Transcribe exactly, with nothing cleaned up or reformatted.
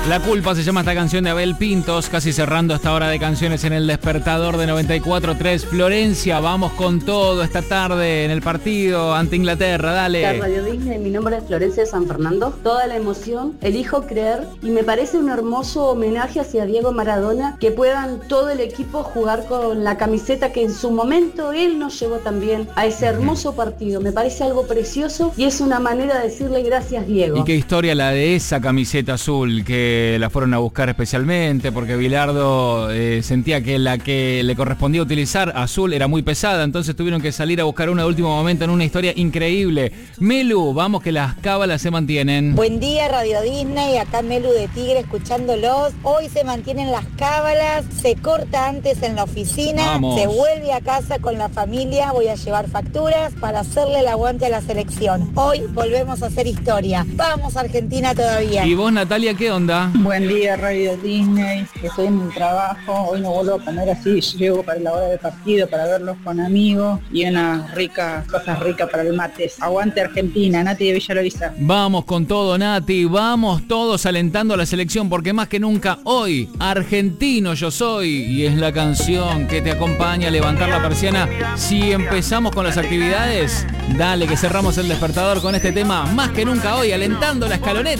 La culpa se llama esta canción de Abel Pintos, casi cerrando esta hora de canciones en el despertador de noventa y cuatro punto tres. Florencia, vamos con todo esta tarde en el partido ante Inglaterra, dale. La Radio Disney, mi nombre es Florencia de San Fernando. Toda la emoción, elijo creer y me parece un hermoso homenaje hacia Diego Maradona, que puedan todo el equipo jugar con la camiseta que en su momento él nos llevó también a ese hermoso partido. Me parece algo precioso y es una manera de decirle gracias, Diego. Y qué historia la de esa camiseta azul, que la fueron a buscar especialmente porque Bilardo eh, sentía que la que le correspondía utilizar, azul, era muy pesada, entonces tuvieron que salir a buscar una de último momento en una historia increíble. Melu, vamos que las cábalas se mantienen. Buen día, Radio Disney, acá Melu de Tigre escuchándolos. Hoy se mantienen las cábalas, se corta antes en la oficina, vamos. Se vuelve a casa con la familia, voy a llevar facturas para hacerle el aguante a la selección. Hoy volvemos a hacer historia. Vamos Argentina todavía. ¿Y vos, Natalia, qué onda? Buen día, Radio Disney. Estoy en mi trabajo. Hoy no vuelvo a comer así. Llego para la hora del partido para verlos con amigos y unas ricas, cosas ricas para el mates. Aguante Argentina, Nati de Villalobisa. Vamos con todo, Nati. Vamos todos alentando a la selección porque más que nunca hoy, argentino yo soy. Y es la canción que te acompaña a levantar la persiana. Si empezamos con las actividades, dale que cerramos el despertador con este tema. Más que nunca hoy, alentando la escaloneta.